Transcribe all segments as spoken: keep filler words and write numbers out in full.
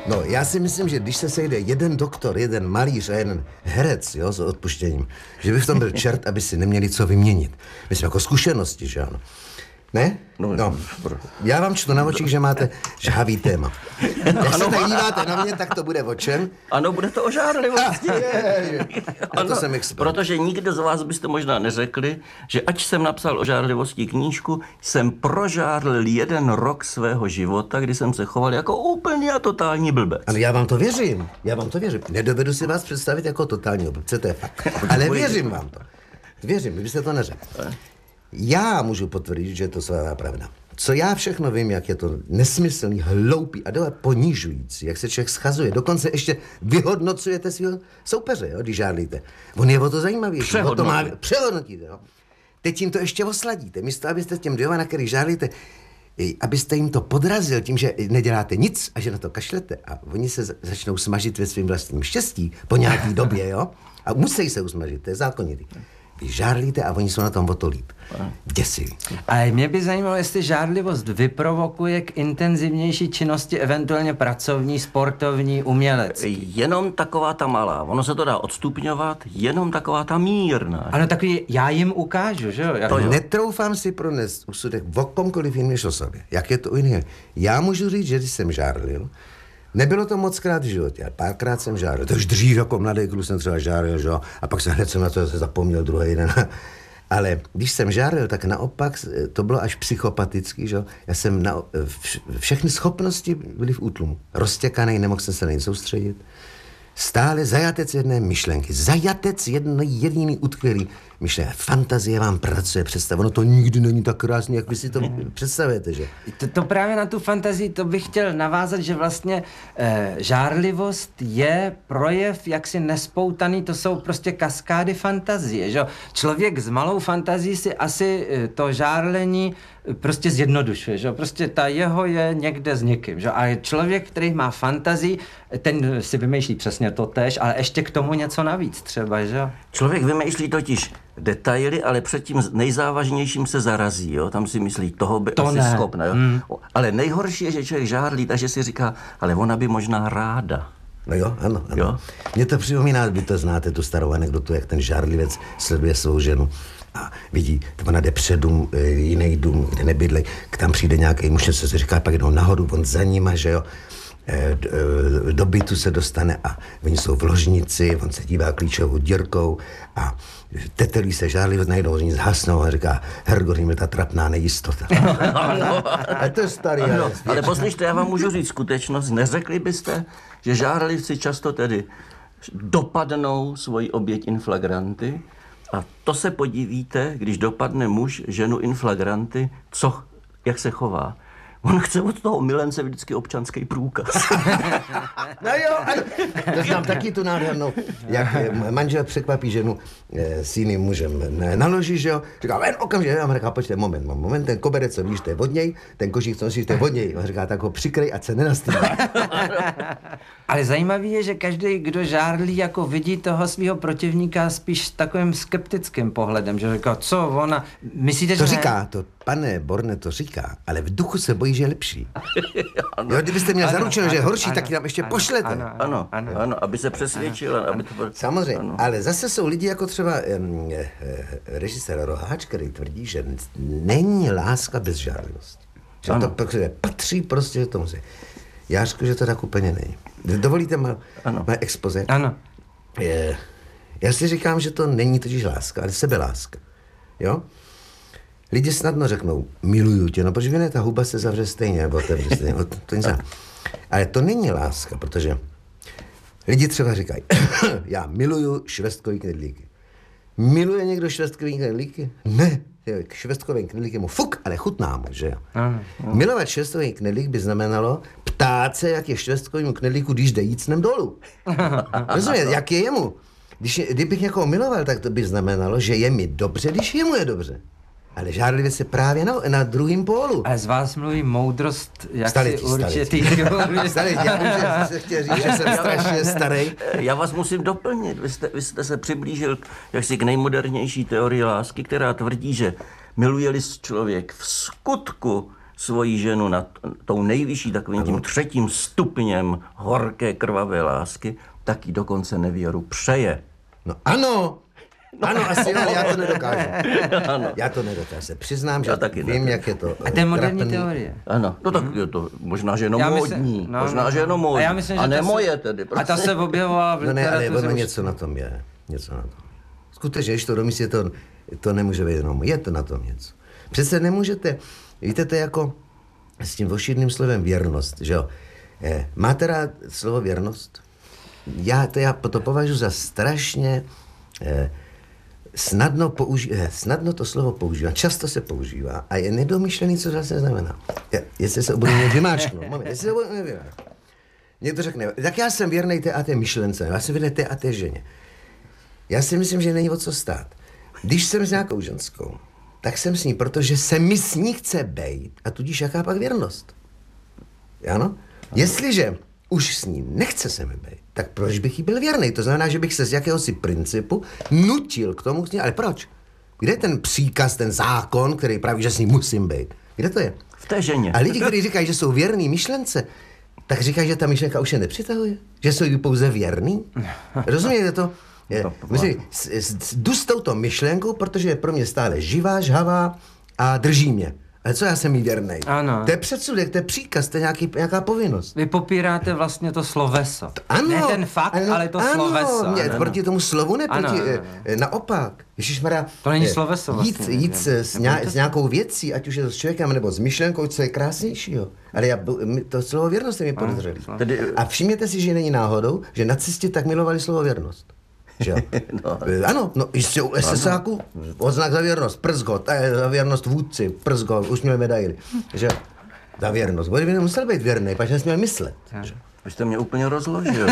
No, já si myslím, že když se sejde jeden doktor, jeden malíř a jeden herec, jo, s odpuštěním, že by v tom byl čert, aby si neměli co vyměnit. My jsme jako zkušenosti, že ano. Ne? No, no. Já vám čtu na očích, že máte žhavý téma. Jak se tak díváte na mě, tak to bude o čem? Ano, bude to o žárlivosti. Ano, to jsem expert. Protože nikdo z vás byste možná neřekli, že ať jsem napsal o žárlivosti knížku, jsem prožárlil jeden rok svého života, kdy jsem se choval jako úplný a totální blbec. Ale já vám to věřím. Já vám to věřím. Nedovedu si vás představit jako totální blbce, to je fakt. Ale věřím vám to. Věřím, kdybyste to neřekl. Já můžu potvrdit, že je to svá pravda. Co já všechno vím, jak je to nesmyslný, hloupý a dole ponižující, jak se člověk schazuje. Dokonce ještě vyhodnocujete svého soupeře, jo, když žádlíte. On je o to zajímavější. Přehodnotíte. Přehodnotíte, jo. Teď jim to ještě osladíte. Místo, abyste těm dvěma, na kterých žádlíte, abyste jim to podrazil tím, že neděláte nic a že na to kašlete a oni se začnou smažit ve svým vlastním štěstí po nějaký době, jo. A musí se usmažit, to je zákonitý. Vy žárlíte a oni jsou na tom o to líp. Děsivý. A mě by zajímalo, jestli žárlivost vyprovokuje k intenzivnější činnosti, eventuálně pracovní, sportovní, umělecký. Jenom taková ta malá. Ono se to dá odstupňovat, jenom taková ta mírná. Ano, takový, já jim ukážu, že jo? Jak... To netroufám si pronést úsudek o komkoliv jiným než o sobě. Jak je to u jiného? Já můžu říct, že když jsem žárlil, nebylo to moc krát v životě, ale párkrát jsem žárlil. To už dřív jako mladý kluk jsem třeba žárlil, že jo? A pak jsem hned jsem na to se zapomněl druhý den. Ale když jsem žárlil, tak naopak to bylo až psychopatický, že jo? Já jsem na, vš, všechny schopnosti byly v útlumu. Roztěkaný, nemohl jsem se na ně soustředit. Stále zajatec jedné myšlenky. Zajatec jedný jediný utkvělý myšlenky. Fantazie vám pracuje, představ. Ono to nikdy není tak krásný, jak vy si to představujete, že? To, to právě na tu fantazii, to bych chtěl navázat, že vlastně eh, žárlivost je projev jaksi nespoutaný, to jsou prostě kaskády fantazie, že? Člověk s malou fantazií si asi eh, to žárlení prostě zjednodušuje, že? Prostě ta jeho je někde s někým, že? A člověk, který má fantazii, ten si vymýšlí přesně to též, ale ještě k tomu něco navíc třeba, že? Člověk vymýšlí totiž detaily, ale před tím nejzávažnějším se zarazí, jo? Tam si myslí, toho by to asi ne. schopna, jo? Hmm. Ale nejhorší je, že člověk žárlí, takže si říká, ale ona by možná ráda. No jo, ano, ano. Jo? Mně to připomíná, vy to znáte, tu starou anekdotu, jak ten žárlivec sleduje svou ženu a vidí, ona jde před dům, jiný dům, kde nebydlej, tam přijde nějaký muž, co se říká, pak jdou nahoru, on za nima, že jo, do bytu se dostane a oni jsou v ložnici, on se dívá klíčovou dírkou a tetelí se žárlivě, najednou oni zhasnou a říká, Hergory, mi ta trapná nejistota. A to je starý. Ano, ale, ale poslyšte, já vám můžu říct skutečnost, neřekli byste, že žárlivci často tedy dopadnou svoji oběť in flagranti a to se podívíte, když dopadne muž ženu in flagranti, co, jak se chová. On chce od toho milence vždycky občanský průkaz. No jo, ale to znám taky tu nádhernou, jak manžel překvapí ženu e, s jiným mužem naloží, že jo, říká, ven okamžitě, já mu říká, počkej, moment, moment, ten koberec, co víš, to je od něj, ten košík, co nosíš, to je od něj. On říká, tak ho přikrej, ať se nenastýlí. Ale zajímavý je, že každý, kdo žárlí, jako vidí toho svého protivníka spíš s takovým skeptickým pohledem, že říká, co ona, myslíte, že To ne? říká, to, pane Borne, to říká, ale v duchu se bojí, že je lepší. Jo, kdybyste měl zaručeno, že je horší, ano, tak ji tam ještě ano, pošlete. ano, Ano, ano, ano, aby se přesvědčil. Aby to bylo... Samozřejmě, ano. ale zase jsou lidi jako třeba um, režisér Roháč, který tvrdí, že není láska bez žárlivosti. Že Ano. to prostě patří prostě k tomu. Já řeknu, že to tak úplně není. Dovolíte má, má expoze? Ano. Je, já si říkám, že to není totiž láska, ale sebeláska. Jo? Lidi snadno řeknou, miluju tě, no protože ne, ta huba se zavře stejně, nebo otevře stejně, to, to nic ne. Ale to není láska, protože lidi třeba říkají, já miluju švestkový knedlíky. Miluje někdo švestkový knedlíky? Ne, švestkový knedlík je mu fuk, ale chutná mu, že jo. Ano. Milovat švestkový knedlík by znamenalo ptát se, jak je švestkovým knedlíku, když jde jít s ním dolů. Rozumět, jak je jemu. Když, kdybych někoho miloval, tak to by znamenalo, že je mi dobře, když jemu je dobře. Ale žárlivě se právě na, na druhém pólu. Ale z vás mluví moudrost, jak Staletí, si určitý... Staletí, já vím, že se chtěl říct, že jsem strašně starý. Já vás musím doplnit. Vy jste, vy jste se přiblížil jaksi k nejmodernější teorii lásky, která tvrdí, že miluje-li člověk v skutku svoji ženu nad tou nejvyšší takovým tím třetím stupněm horké krvavé lásky, tak jí dokonce nevěru přeje. No ano, ano, asi jo, já to nedokážu. Ano. Já to nedokážu. Přiznám, že Já taky vím, ne. jak je to. A to je moderní trapný. teorie. Ano, no tak je to možná, že jenom Já myslím- módní, no, možná, no, že jenom no. módní, A já myslím, že a ne ta se- moje tedy. A Prostě. ta se objevovala v No ne, ale literatuře ono už- něco na tom je. Něco na tom. Skutečně, když to domyslíte, to, to nemůže být jenom. Je to na tom něco. Přece nemůžete, víte, to je jako s tím vošidným slovem věrnost, že jo. Eh, máte rád slovo věrnost? Já to, já to považuji za strašně eh, snadno, použi- eh, snadno to slovo používá, často se používá a je nedomyšlený, co vlastně znamená. Je, jestli se obudu mě vymáčknu, moment, jestli se obudu mě vymáčknu. Někdo řekne, tak já jsem věrnej té a té myšlence, já jsem věrnej té a té ženě. Já si myslím, že není o co stát. Když jsem s nějakou ženskou, tak jsem s ní, protože se mi s ní chce bejt a tudíž jaká pak věrnost. Ano? Jestliže už s ní nechce se mi bejt, tak proč bych jí byl věrný? To znamená, že bych se z jakéhosi principu nutil k tomu s ní, ale proč? Kde je ten příkaz, ten zákon, který praví, že s ní musím bejt? Kde to je? V té ženě. A lidi, kteří říkají, že jsou věrný myšlence, tak říkají, že ta myšlenka už je nepřitahuje? Že jsou jí pouze věrný? Rozumíte to? Je, myslím, s, s, jdu s touto myšlenkou, protože je pro mě stále živá, žhavá a drží mě. Ale co já jsem jí věrnej? Ano. To je předsudek, to je příkaz, to je nějaký, nějaká povinnost. Vy popíráte vlastně to sloveso. Ano, Ne ten fakt, ano, ale to ano, sloveso. Mě, ano. proti tomu slovu ne, Ano, proti, ano, eh, ano. eh, naopak. Ježišmarja, To není eh, sloveso Jít, vlastně, jít ne? s, s, ně, s nějakou věcí, ať už je to s člověkem, nebo s myšlenkou, co je krásnějšího. Ale já, my- to slovo věrnost je mi podezřelý. Tedy- A všimněte si, že není náhodou, že nacisti tak milovali slovo věrnost. Že jo? No. Eh, Ano, no jistě u SSáku odznak za věrnost, przgo, to je za věrnost vůdci, przgo, už měli medaily. Že za věrnost. Bo by nemusel být věrný, pač nesměl myslet. Vy jste mě úplně rozložil.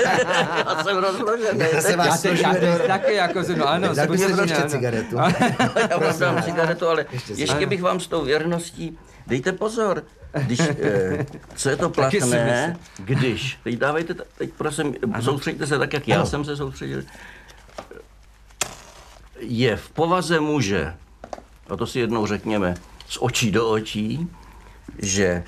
Já jsem rozložený. Já se Já vás teď, já teď taky jako se, no ano, Dal bych zkuste ještě si, ano. cigaretu. Já vám dám cigaretu, ale Ještě ještě, si- bych vám s tou věrností, dejte pozor, když, eh, co je to Taky si platné, když, teď dávejte, t- teď prosím, soustřeďte se tak, jak já Ano. jsem se soustředil, je v povaze muže, a to si jednou řekněme, z očí do očí, že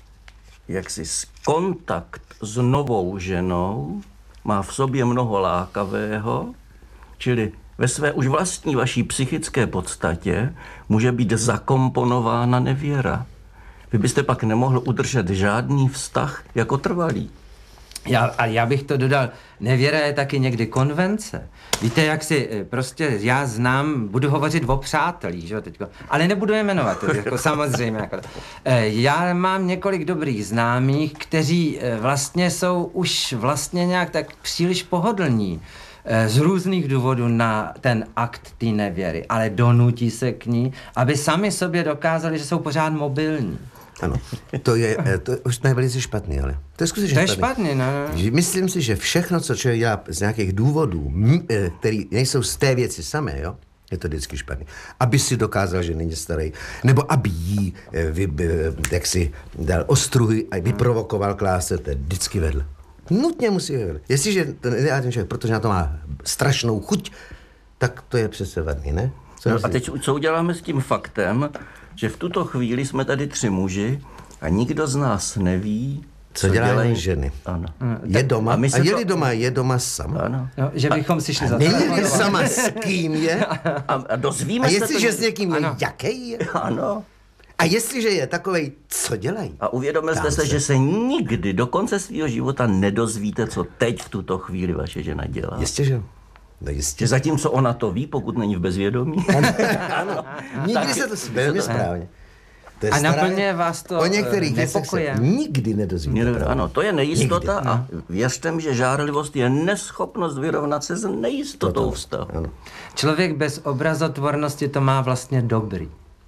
jaksi s- kontakt s novou ženou má v sobě mnoho lákavého, čili ve své už vlastní vaší psychické podstatě může být zakomponována nevěra. Vy byste pak nemohl udržet žádný vztah jako trvalý. Já, a já bych to dodal, nevěra je taky někdy konvence. Víte, jak si eh, prostě, já znám, budu hovořit o přátelích, že jo, teďko, ale nebudu je jmenovat, tedy, jako samozřejmě. Jako, eh, já mám několik dobrých známých, kteří eh, vlastně jsou už vlastně nějak tak příliš pohodlní eh, z různých důvodů na ten akt té nevěry, ale donutí se k ní, aby sami sobě dokázali, že jsou pořád mobilní. Ano, to je, eh, to už je velice špatný, ale to je skutečně To je špatný. špatný, no, no. Že Myslím si, že všechno, co člověk dělá z nějakých důvodů, m- eh, který nejsou z té věci samé, jo, je to vždycky špatný. Aby si dokázal, že není starý, nebo aby jí, eh, vy, eh, jak si dal ostruhy a vyprovokoval k lásce, to je vždycky vedle. Nutně musí být vedle. Jestliže to nedělá ten člověk, protože na to má strašnou chuť, tak to je přece vadný, ne? Co No a myslíš? teď co uděláme s tím faktem, že v tuto chvíli jsme tady tři muži a nikdo z nás neví, Co dělají ženy? Ano. Je doma, a a, my se a to- je-li doma, je doma sama. Ano. No, že bychom si šli za Není sama s kým je? A, a dozvíme A se jestliže to... s někým je, Ano. jaký je? Ano. A jestliže je takovej, co dělají? A uvědomil jste Ptám se, se. že se nikdy do konce svého života nedozvíte, co teď v tuto chvíli vaše žena dělá. Jistě, že? No jistě. Že zatímco ona to ví, pokud není v bezvědomí. Ano, nikdy Taky. se to velmi správně. To je A stará- naplňuje vás to, o některých eh, věcech se nepokojem? nikdy nedozvíte. pravdu. Ano, to je nejistota Nikdy. a věřte mi, že žárlivost je neschopnost vyrovnat se s nejistotou vztahu. Ano. Člověk bez obrazotvornosti to má vlastně dobrý.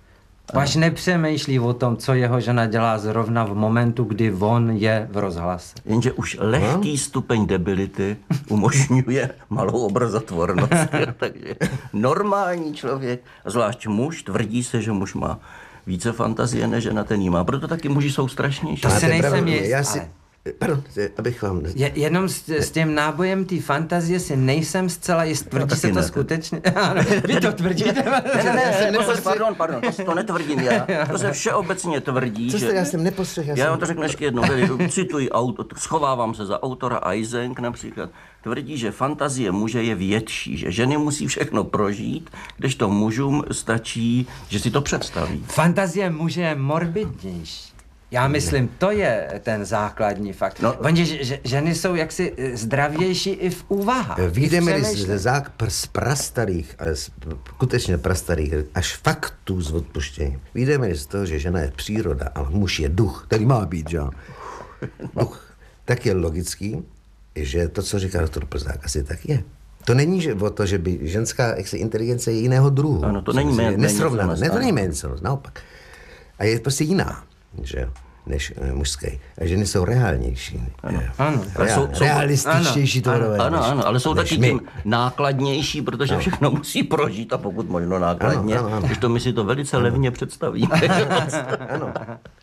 Až nepřemýšlí o tom, co jeho žena dělá zrovna v momentu, kdy on je v rozhlase. Jenže už lehký stupeň debility umožňuje malou obrazotvornost. Takže normální člověk, zvlášť muž, tvrdí se, že muž má více fantazie, než žena ten jí má. Proto taky muži jsou strašnější. To si Máte nejsem pravdu, jist, já si, ale- Pardon, abych vám... Je, jenom s, s tím nábojem té fantazie si nejsem zcela jist. Tvrdí se to ne. skutečně? Ano, vy to tvrdíte? Ne, ne, ne, jsem to se, nepostřeh- pardon, pardon, to, to netvrdím já. To se všeobecně tvrdí, Co že... jste, já jsem nepostřehl, já Já jsem... vám to řeknu ještě jednou, tedy cituji, auto, schovávám se za autora Eysenck například, tvrdí, že fantazie muže je větší, že ženy musí všechno prožít, kdežto mužům stačí, že si to představí. Fantazie muže je morbidnější. Já myslím, to je ten základní fakt. No. No, že, že ženy jsou jaksi eh, zdravější i v úvahách. i v Vyjdeme-li přemýšlení. z, zák- pr- z prastarých, ale z, skutečně prastarých, až faktů z odpuštění. Vyjdeme z toho, že žena je příroda, ale muž je duch, který má být, že? Duch. Tak je logický, že to, co říká doktor Plzák, asi tak je. To není že o to, že by ženská jaksi, inteligence je jiného druhu. Ano, to není Samozřejmě mé- nesrovnaná. méněcennost, Ne, to ano. není méněcennost, naopak. A je prostě jiná, že jo, než e, mužské. A ženy jsou reálnější. Ano, ano. Ale jsou- jsou- realističtější to Ano, než- ano, ano, ale jsou než taky my. tím nákladnější, protože všechno musí prožít a pokud možno nákladně, Ano, ano, ano. když to my si to velice levně představíme. Ano.